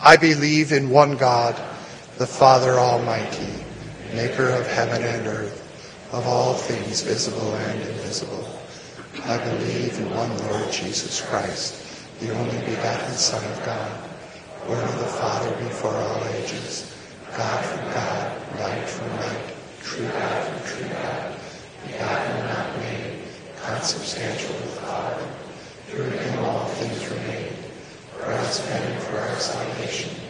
I believe in one God, the Father Almighty, maker of heaven and earth, of all things visible and invisible. I believe in one Lord Jesus Christ, the only begotten Son of God, born of the Father before all ages, God from God, light from light, true God from true God, begotten and not made, consubstantial with the Father. Through him all things were made. For us men and for our salvation,